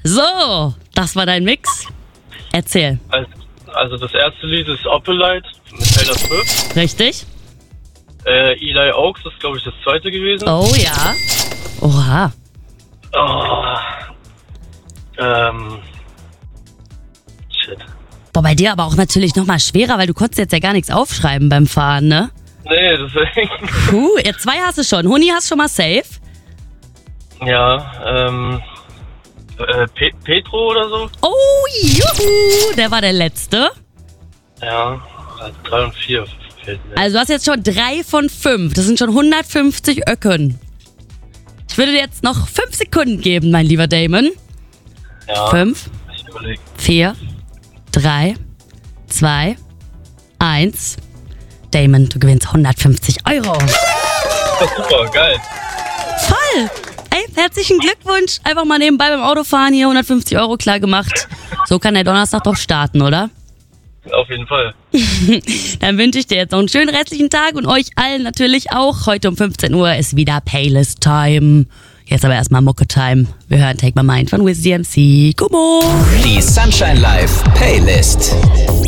So, das war dein Mix. Erzähl. Also das erste Lied ist Opelite mit Taylor Swift. Richtig? Eli Oaks ist, glaube ich, das zweite gewesen. Oh ja. Oha. Shit. Boah, bei dir aber auch natürlich nochmal schwerer, weil du konntest jetzt ja gar nichts aufschreiben beim Fahren, ne? Nee, deswegen. Jetzt 2 hast du schon. Huni hast schon mal safe. Ja, Petro oder so? Oh, juhu, der war der letzte. Ja, 3 und 4 fehlt mir. Also du hast jetzt schon 3 von 5. Das sind schon 150 Öcken. Ich würde dir jetzt noch 5 Sekunden geben, mein lieber Damon. Ja, 5, ich überlege. 4, 3, 2, 1. Damon, du gewinnst 150 Euro. Super, geil. Voll! Ey, herzlichen Glückwunsch. Einfach mal nebenbei beim Autofahren hier 150 Euro klar gemacht. So kann der Donnerstag doch starten, oder? Auf jeden Fall. Dann wünsche ich dir jetzt noch einen schönen restlichen Tag und euch allen natürlich auch. Heute um 15 Uhr ist wieder Playlist Time. Jetzt aber erstmal Mucke Time. Wir hören Take My Mind von Wiz DMC. Gummo! Die Sunshine Live Playlist.